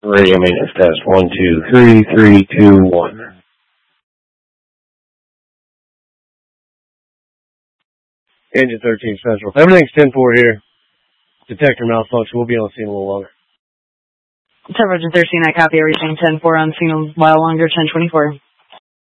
Radio maintenance test. 1, 2, 3, 3, 2, 1. Engine 13 Central. Everything's 10-4 here. Detector malfunction. We'll be on scene a little longer. Virgin 13, I copy everything. 10-4 on scene a while longer, 10-24.